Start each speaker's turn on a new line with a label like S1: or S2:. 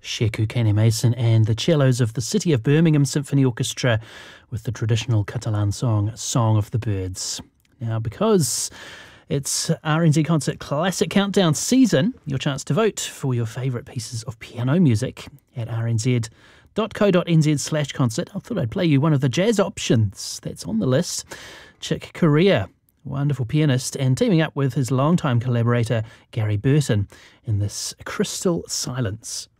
S1: Sheku Kane Mason and the cellos of the City of Birmingham Symphony Orchestra with the traditional Catalan song, Song of the Birds. Now, because it's RNZ Concert Classic Countdown season, your chance to vote for your favourite pieces of piano music at rnz.co.nz/concert. I thought I'd play you one of the jazz options that's on the list. Chick Corea, wonderful pianist, and teaming up with his longtime collaborator Gary Burton in this Crystal Silence.